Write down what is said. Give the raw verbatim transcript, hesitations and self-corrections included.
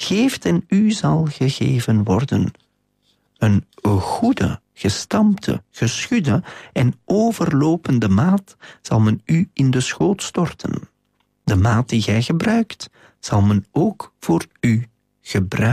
Geeft en u zal gegeven worden. Een goede, gestampte, geschudde en overlopende maat zal men u in de schoot storten. De maat die gij gebruikt, zal men ook voor u gebruiken.